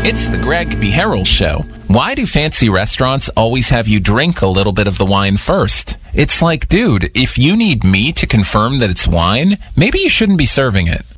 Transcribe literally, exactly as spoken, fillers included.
It's the Greg B. Harrell Show. Why do fancy restaurants always have you drink a little bit of the wine first? It's like, dude, if you need me to confirm that it's wine, maybe you shouldn't be serving it.